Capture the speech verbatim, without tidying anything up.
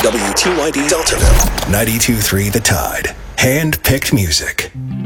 W T Y D Deltaville. ninety-two point three The Tide. Hand-picked music.